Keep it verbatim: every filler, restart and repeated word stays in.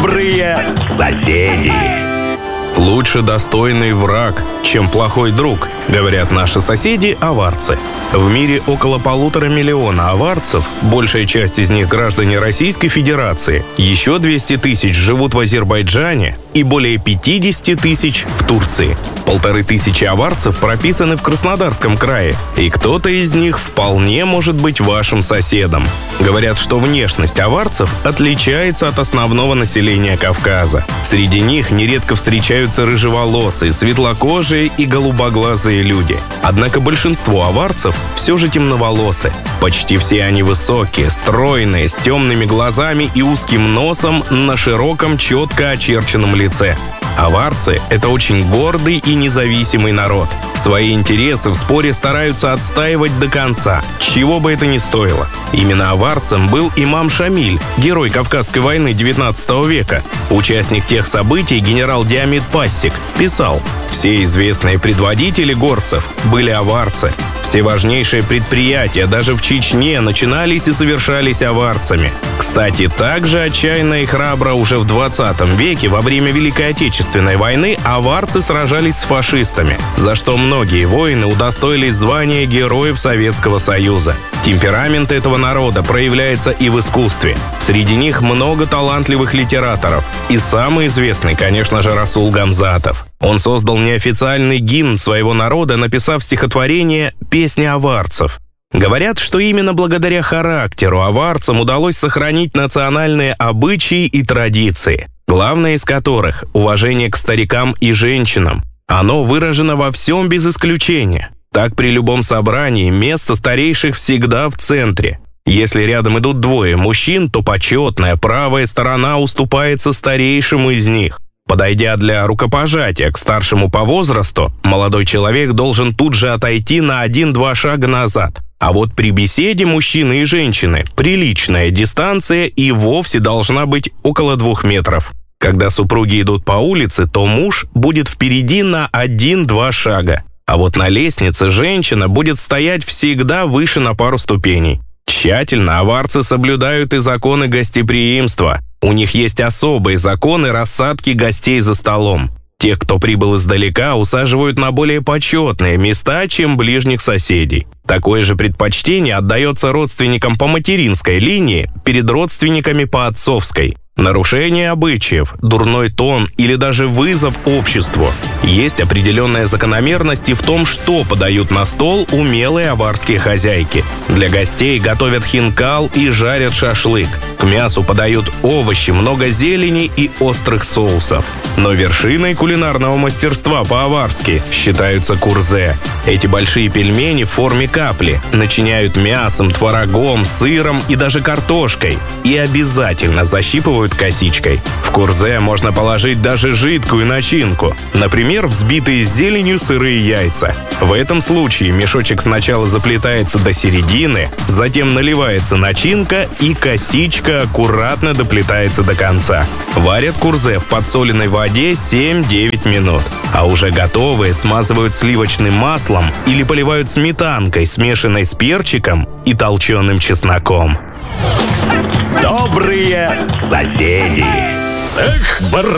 Добрые соседи. Лучше достойный враг, чем плохой друг, говорят наши соседи-аварцы. В мире около полутора миллиона аварцев, большая часть из них граждане Российской Федерации. Еще двести тысяч живут в Азербайджане и более пятьдесят тысяч в Турции. Полторы тысячи аварцев прописаны в Краснодарском крае, и кто-то из них вполне может быть вашим соседом. Говорят, что внешность аварцев отличается от основного населения Кавказа. Среди них нередко встречаются рыжеволосые, светлокожие и голубоглазые люди. Однако большинство аварцев все же темноволосы. Почти все они высокие, стройные, с темными глазами и узким носом на широком, четко очерченном лице. Аварцы — это очень гордый и независимый народ. Свои интересы в споре стараются отстаивать до конца, чего бы это ни стоило. Именно аварцем был имам Шамиль, герой Кавказской войны девятнадцатого века. Участник тех событий генерал Диамид Пассик писал: «Все известные предводители горцев были аварцы. Все важнейшие предприятия, даже в Чечне, начинались и совершались аварцами. Кстати, также отчаянно и храбро уже в двадцатом веке, во время Великой Отечественной войны, аварцы сражались с фашистами, за что многие воины удостоились звания Героев Советского Союза. Темперамент этого народа проявляется и в искусстве. Среди них много талантливых литераторов. И самый известный, конечно же, Расул Гамзатов. Он создал неофициальный гимн своего народа, написав стихотворение «Песня аварцев». Говорят, что именно благодаря характеру аварцам удалось сохранить национальные обычаи и традиции, главное из которых – уважение к старикам и женщинам. Оно выражено во всем без исключения. Так при любом собрании место старейших всегда в центре. Если рядом идут двое мужчин, то почетная правая сторона уступается старейшему из них. Подойдя для рукопожатия к старшему по возрасту, молодой человек должен тут же отойти на один-два шага назад. А вот при беседе мужчины и женщины приличная дистанция и вовсе должна быть около двух метров. Когда супруги идут по улице, то муж будет впереди на один-два шага. А вот на лестнице женщина будет стоять всегда выше на пару ступеней. Тщательно аварцы соблюдают и законы гостеприимства. У них есть особые законы рассадки гостей за столом. Тех, кто прибыл издалека, усаживают на более почетные места, чем ближних соседей. Такое же предпочтение отдается родственникам по материнской линии перед родственниками по отцовской. Нарушение обычаев, дурной тон или даже вызов обществу. Есть определенная закономерность и в том, что подают на стол умелые аварские хозяйки. Для гостей готовят хинкал и жарят шашлык. К мясу подают овощи, много зелени и острых соусов. Но вершиной кулинарного мастерства по-аварски считаются курзе. Эти большие пельмени в форме капли начиняют мясом, творогом, сыром и даже картошкой. И обязательно защипывают косичкой. В курзе можно положить даже жидкую начинку. Например, взбитые с зеленью сырые яйца. В этом случае мешочек сначала заплетается до середины, затем наливается начинка и косичка аккуратно доплетается до конца. Варят курзе в подсоленной воде семь-девять минут. А уже готовые смазывают сливочным маслом или поливают сметанкой, смешанной с перчиком и толченым чесноком. Добрые соседи. Эх, бар...